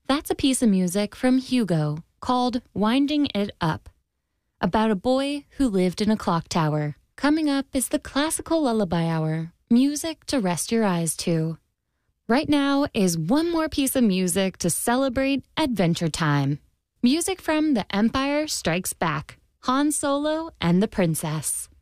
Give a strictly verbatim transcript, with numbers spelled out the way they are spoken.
That's a piece of music from Hugo called Winding It Up, about a boy who lived in a clock tower. Coming up is the Classical Lullaby Hour, music to rest your eyes to. Right now is one more piece of music to celebrate adventure time. Music from The Empire Strikes Back, Han Solo and the Princess.